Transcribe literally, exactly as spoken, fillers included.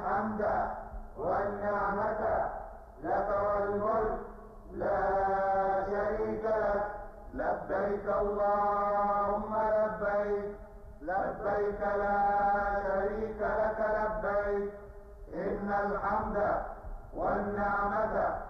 الحمد والنعمة لك والملك لا شريك لك. لبيك اللهم لبيك، لبيك لا شريك لك لبيك، إن الحمد والنعمة